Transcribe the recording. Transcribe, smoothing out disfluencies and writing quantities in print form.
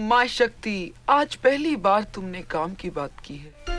माँ शक्ति, आज पहली बार तुमने काम की बात की है।